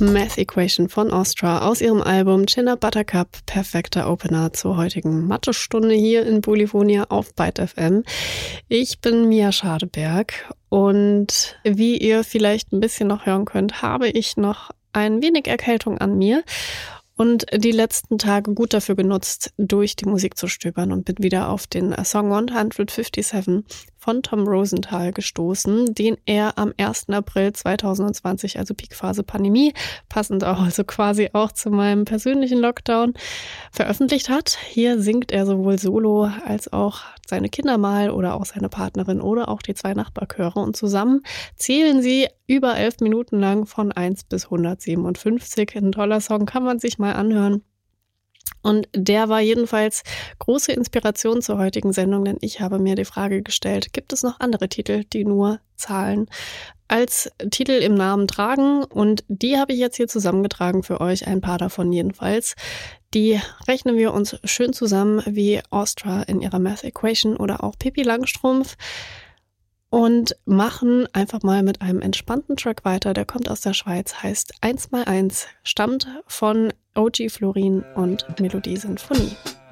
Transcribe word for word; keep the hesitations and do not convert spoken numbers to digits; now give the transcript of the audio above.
Math Equation von Ostra aus ihrem Album Chinna Buttercup, perfekter Opener zur heutigen Mathestunde hier in Polyphonia auf Byte F M. Ich bin Mia Schadeberg und wie ihr vielleicht ein bisschen noch hören könnt, habe ich noch ein wenig Erkältung an mir und die letzten Tage gut dafür genutzt, durch die Musik zu stöbern und bin wieder auf den Song hundertsiebenundfünfzig von Tom Rosenthal gestoßen, den er am ersten April zweitausendzwanzig, also Peakphase Pandemie, passend auch, also quasi auch zu meinem persönlichen Lockdown, veröffentlicht hat. Hier singt er sowohl solo als auch seine Kinder mal oder auch seine Partnerin oder auch die zwei Nachbarchöre und zusammen zählen sie über elf Minuten lang von eins bis hundertsiebenundfünfzig. Ein toller Song, kann man sich mal anhören. Und der war jedenfalls große Inspiration zur heutigen Sendung, denn ich habe mir die Frage gestellt, gibt es noch andere Titel, die nur Zahlen als Titel im Namen tragen? Und die habe ich jetzt hier zusammengetragen für euch, ein paar davon jedenfalls. Die rechnen wir uns schön zusammen wie Ostra in ihrer Math Equation oder auch Pippi Langstrumpf und machen einfach mal mit einem entspannten Track weiter. Der kommt aus der Schweiz, heißt eins mal eins, stammt von O G Florin und Melodie Sinfonie.